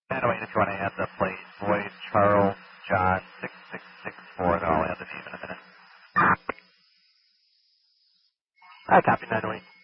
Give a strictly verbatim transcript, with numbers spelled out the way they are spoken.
nine oh eight, if you want to add the plate, Boyd, Charles, John, six six six four, and I'll add the team in a minute. I copy nine oh eight.